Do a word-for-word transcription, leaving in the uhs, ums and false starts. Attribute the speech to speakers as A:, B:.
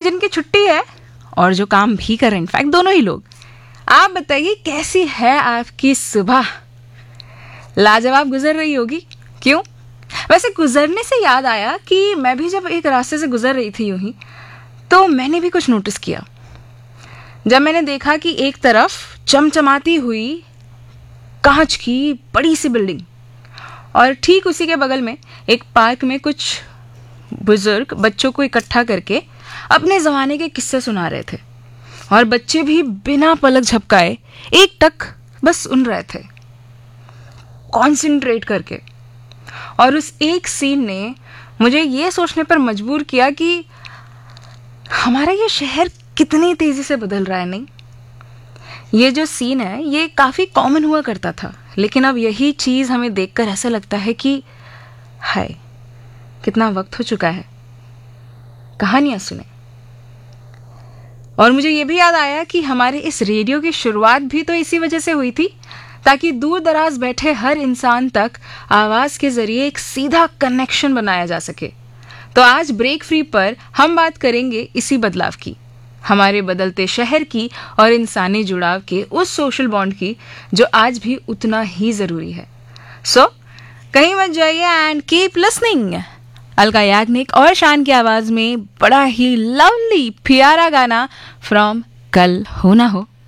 A: जिनकी छुट्टी है और जो काम भी कर रहे हैं, इनफैक्ट दोनों ही लोग। आप बताइए कैसी है आपकी सुबह? लाजवाब गुजर रही होगी, क्यों? वैसे गुजरने से याद आया कि मैं भी जब एक रास्ते से गुजर रही थी यूं ही, तो मैंने भी कुछ नोटिस किया। जब मैंने देखा कि एक तरफ चमचमाती हुई कांच की बड़ी सी बिल्डिंग और ठीक उसी के बगल में एक पार्क में कुछ बुजुर्ग बच्चों को इकट्ठा करके अपने ज़माने के किस्से सुना रहे थे, और बच्चे भी बिना पलक झपकाए एक टक बस सुन रहे थे, कॉन्सेंट्रेट करके। और उस एक सीन ने मुझे ये सोचने पर मजबूर किया कि हमारा ये शहर कितनी तेजी से बदल रहा है। नहीं, ये जो सीन है ये काफ़ी कॉमन हुआ करता था, लेकिन अब यही चीज़ हमें देखकर ऐसा लगता है कि हाय, कितना वक्त हो चुका है कहानियां सुने। और मुझे ये भी याद आया कि हमारे इस रेडियो की शुरुआत भी तो इसी वजह से हुई थी, ताकि दूर दराज बैठे हर इंसान तक आवाज़ के जरिए एक सीधा कनेक्शन बनाया जा सके। तो आज ब्रेक फ्री पर हम बात करेंगे इसी बदलाव की, हमारे बदलते शहर की और इंसानी जुड़ाव के उस सोशल बॉन्ड की जो आज भी उतना ही ज़रूरी है। सो so, कहीं मत जाइए and keep listening. Alka Yagnik और शान की आवाज़ में बड़ा ही लवली प्यारा गाना फ्रॉम कल हो ना हो।